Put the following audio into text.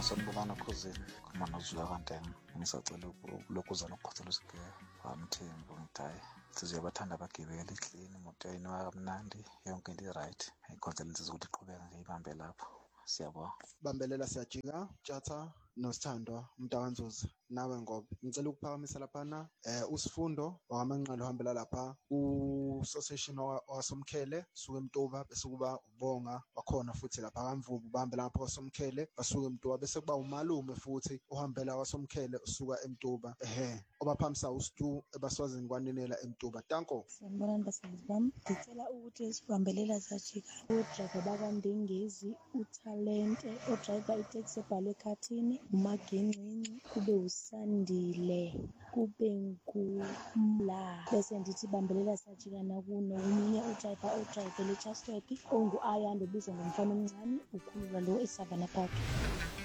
Sanibonani Khuzini, khuluma noZulu Kantenge. Ngisacela ukulokuza nokukhothela uSigebe Mthembu ngithi hhayi sizobathanda abagibeli, clean, imoto yayinwaya kamnandi, yonke into i-right. Ngikhothela insizwa ukuthi iqhubeka nje ibambe lapho. Siyabonga. Bambelela Siyajika, Tjatha noSithandwa uMntakanzuza nawe ngoba ngicela ukuphakamisa laphana uSifundo wakaManqalo uhambela lapha usosation wasomkhele suke eMtuba bese kuba uBonga wakhona futhi lapha kaMvubu bahambela lapha wasomkhele basuke eMtuba bese kuba umalume futhi uhambela wasomkhele usuka eMtuba obaphamisa uStu ebaswazini kwaninela eMtuba. Tanko Sanibonani basebenzi bami, ngicela ukuthi sibambelela Siyajika odrayiva bakwaNdengezi, uThalente, odrayiva iteksi ebhalwe ekhathini, uMagincinci, kube uSandile, kube nguMla, bese ndithi bambelela Siyajika nakuno omunye odrayivele eChartworth ongu-Ayanda obizwa ngomfana omncane ukhulula lo eSavannah Park.